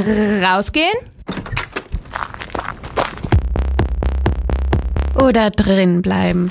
Rausgehen? Oder drin bleiben?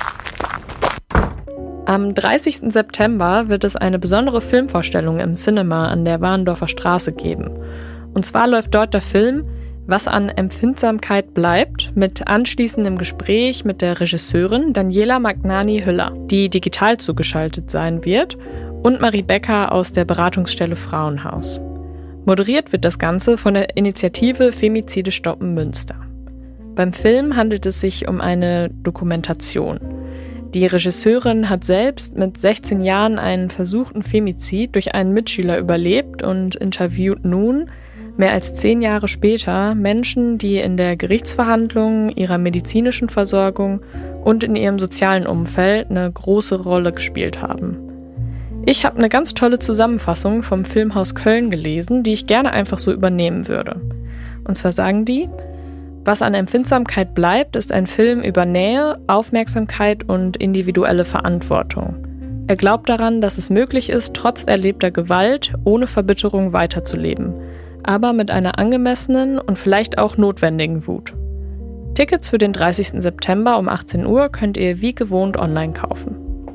Am 30. September wird es eine besondere Filmvorstellung im Cinema an der Warendorfer Straße geben. Und zwar läuft dort der Film Was an Empfindsamkeit bleibt, mit anschließendem Gespräch mit der Regisseurin Daniela Magnani-Hüller, die digital zugeschaltet sein wird, und Marie Becker aus der Beratungsstelle Frauenhaus. Moderiert wird das Ganze von der Initiative Femizide stoppen Münster. Beim Film handelt es sich um eine Dokumentation. Die Regisseurin hat selbst mit 16 Jahren einen versuchten Femizid durch einen Mitschüler überlebt und interviewt nun, mehr als 10 Jahre später, Menschen, die in der Gerichtsverhandlung, ihrer medizinischen Versorgung und in ihrem sozialen Umfeld eine große Rolle gespielt haben. Ich habe eine ganz tolle Zusammenfassung vom Filmhaus Köln gelesen, die ich gerne einfach so übernehmen würde. Und zwar sagen die: Was an Empfindsamkeit bleibt, ist ein Film über Nähe, Aufmerksamkeit und individuelle Verantwortung. Er glaubt daran, dass es möglich ist, trotz erlebter Gewalt ohne Verbitterung weiterzuleben, aber mit einer angemessenen und vielleicht auch notwendigen Wut. Tickets für den 30. September um 18 Uhr könnt ihr wie gewohnt online kaufen.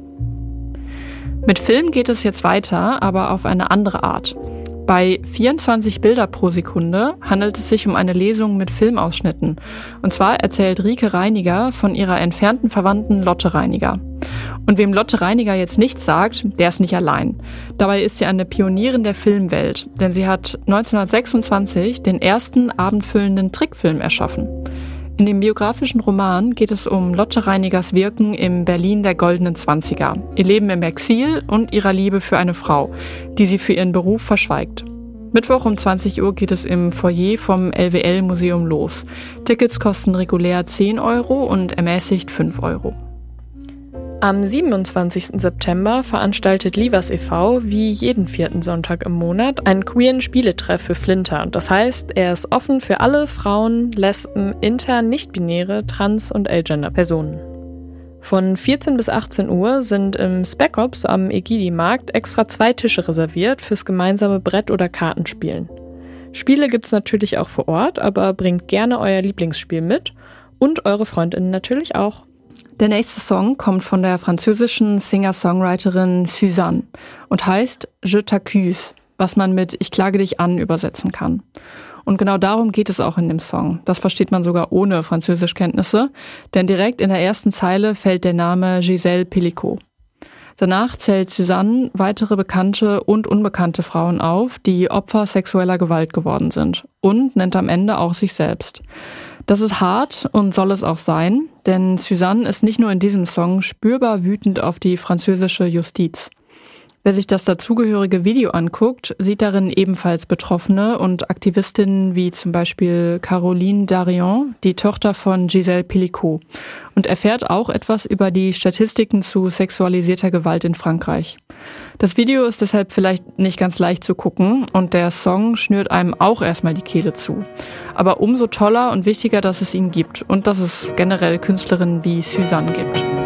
Mit Film geht es jetzt weiter, aber auf eine andere Art. Bei 24 Bilder pro Sekunde handelt es sich um eine Lesung mit Filmausschnitten. Und zwar erzählt Rike Reiniger von ihrer entfernten Verwandten Lotte Reiniger. Und wem Lotte Reiniger jetzt nichts sagt, der ist nicht allein. Dabei ist sie eine Pionierin der Filmwelt, denn sie hat 1926 den ersten abendfüllenden Trickfilm erschaffen. In dem biografischen Roman geht es um Lotte Reinigers Wirken im Berlin der goldenen Zwanziger, ihr Leben im Exil und ihrer Liebe für eine Frau, die sie für ihren Beruf verschweigt. Mittwoch um 20 Uhr geht es im Foyer vom LWL-Museum los. Tickets kosten regulär 10 Euro und ermäßigt 5 Euro. Am 27. September veranstaltet Livas e.V. wie jeden 4. Sonntag im Monat einen queeren Spieletreff für Flinter. Das heißt, er ist offen für alle Frauen, Lesben, Inter-, Nicht-binäre, Trans- und Agender-Personen. Von 14 bis 18 Uhr sind im Specops am Egidi-Markt extra 2 Tische reserviert fürs gemeinsame Brett- oder Kartenspielen. Spiele gibt's natürlich auch vor Ort, aber bringt gerne euer Lieblingsspiel mit und eure Freundinnen natürlich auch. Der nächste Song kommt von der französischen Singer-Songwriterin Suzanne und heißt Je t'accuse, was man mit Ich klage dich an übersetzen kann. Und genau darum geht es auch in dem Song. Das versteht man sogar ohne Französischkenntnisse, denn direkt in der ersten Zeile fällt der Name Gisèle Pelicot. Danach zählt Suzanne weitere bekannte und unbekannte Frauen auf, die Opfer sexueller Gewalt geworden sind, und nennt am Ende auch sich selbst. Das ist hart und soll es auch sein, denn Suzanne ist nicht nur in diesem Song spürbar wütend auf die französische Justiz. Wer sich das dazugehörige Video anguckt, sieht darin ebenfalls Betroffene und Aktivistinnen wie zum Beispiel Caroline Darion, die Tochter von Gisèle Pelicot, und erfährt auch etwas über die Statistiken zu sexualisierter Gewalt in Frankreich. Das Video ist deshalb vielleicht nicht ganz leicht zu gucken und der Song schnürt einem auch erstmal die Kehle zu. Aber umso toller und wichtiger, dass es ihn gibt und dass es generell Künstlerinnen wie Suzanne gibt.